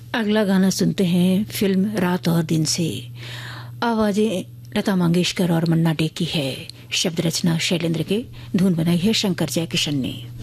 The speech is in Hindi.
अगला गाना सुनते हैं फिल्म रात और दिन से। आवाजें लता मंगेशकर और मन्ना डे की है, शब्द रचना शैलेंद्र के, धुन बनाई है शंकर जयकिशन ने।